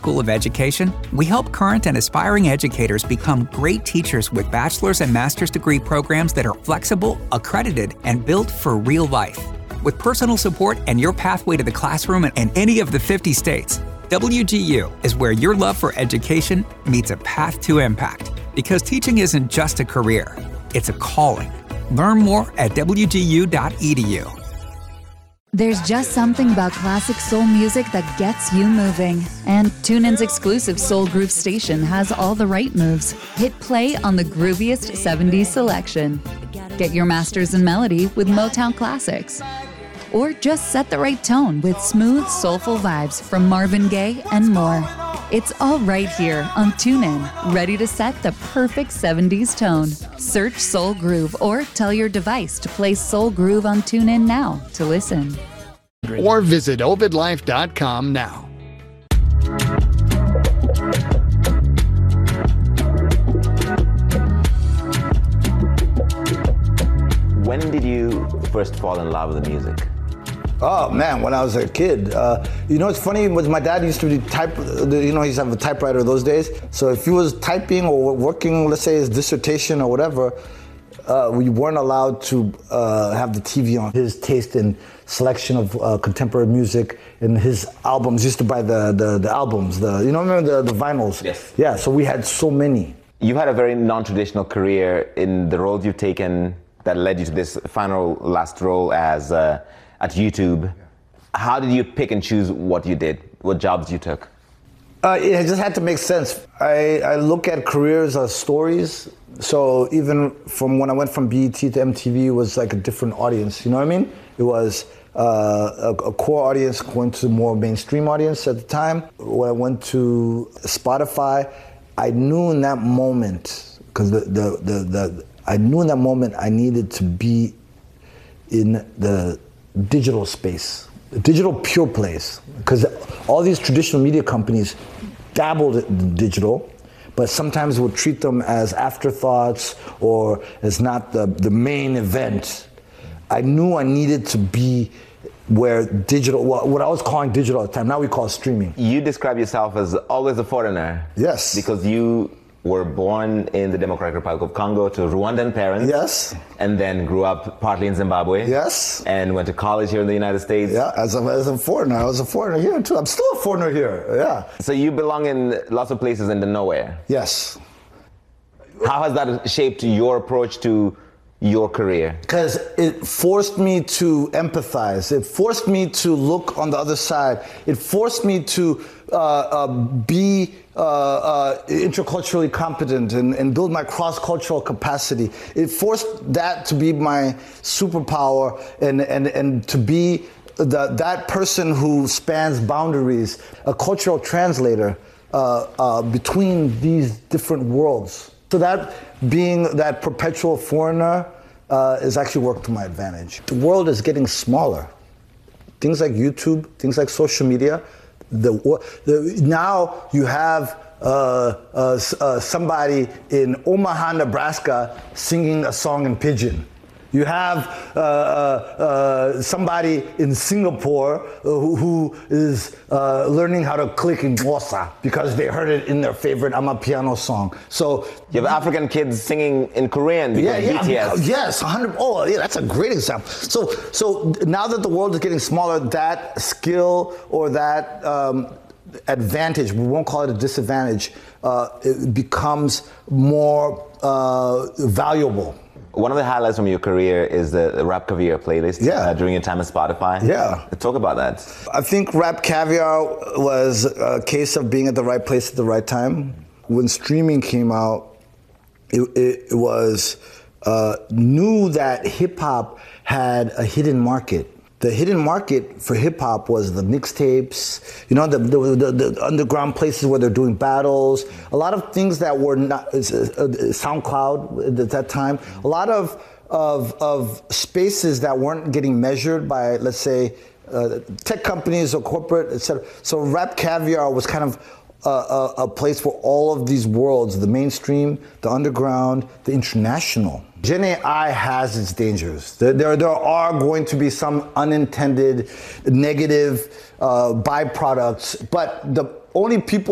School of Education, we help current and aspiring educators become great teachers with bachelor's and master's degree programs that are flexible, accredited, and built for real life. With personal support and your pathway to the classroom in any of the 50 states, WGU is where your love for education meets a path to impact. Because teaching isn't just a career, it's a calling. Learn more at wgu.edu. There's just something about classic soul music that gets you moving. And TuneIn's exclusive Soul Groove station has all the right moves. Hit play on the grooviest 70s selection. Get your masters in melody with Motown classics. Or just set the right tone with smooth, soulful vibes from Marvin Gaye and more. It's all right here on TuneIn, ready to set the perfect 70s tone. Search Soul Groove or tell your device to play Soul Groove on TuneIn now to listen. Or visit ovidlife.com now. When did you first fall in love with the music? Oh man, when I was a kid. It's funny, was my dad used to be he used to have a typewriter those days. So if he was typing or working, let's say his dissertation or whatever, we weren't allowed to have the TV on. His taste and selection of contemporary music and his albums, used to buy the albums, remember the vinyls? Yes. Yeah, so we had so many. You've had a very non-traditional career in the roles you've taken that led you to this last role as at YouTube. How did you pick and choose what you did, what jobs you took? It just had to make sense. I look at careers as stories. So even from when I went from BET to MTV, it was like a different audience, you know what I mean? It was a core audience going to more mainstream audience at the time. When I went to Spotify, I knew in that moment, because I knew in that moment I needed to be in the digital space, digital pure plays, because all these traditional media companies dabbled in digital, but sometimes would treat them as afterthoughts or as not the main event. I knew I needed to be where digital, what I was calling digital at the time, now we call it streaming. You describe yourself as always a foreigner. Yes. Because you were born in the Democratic Republic of Congo to Rwandan parents. Yes. And then grew up partly in Zimbabwe. Yes. And went to college here in the United States. Yeah, as a foreigner. I was a foreigner here too. I'm still a foreigner here, yeah. So you belong in lots of places in the nowhere. Yes. How has that shaped your approach to your career? Because it forced me to empathize. It forced me to look on the other side. It forced me to be interculturally competent and build my cross-cultural capacity. It forced that to be my superpower and to be that person who spans boundaries, a cultural translator between these different worlds. So that being that perpetual foreigner has actually worked to my advantage. The world is getting smaller. Things like YouTube, things like social media, now you have somebody in Omaha, Nebraska singing a song in Pidgin. You have somebody in Singapore who is learning how to click in Xhosa because they heard it in their favorite Amapiano song. So you have African kids singing in Korean because of BTS. Yes, 100. Oh, yeah, that's a great example. So now that the world is getting smaller, that skill or that advantage, we won't call it a disadvantage, it becomes more valuable. One of the highlights from your career is the Rap Caviar playlist during your time at Spotify. Yeah. Talk about that. I think Rap Caviar was a case of being at the right place at the right time. When streaming came out, it was knew that hip-hop had a hidden market. The hidden market for hip-hop was the mixtapes, the underground places where they're doing battles, a lot of things that were not, SoundCloud at that time, a lot of spaces that weren't getting measured by, let's say, tech companies or corporate, etc. So Rap Caviar was kind of a place for all of these worlds, the mainstream, the underground, the international. Gen AI has its dangers. There are going to be some unintended negative byproducts, but the only people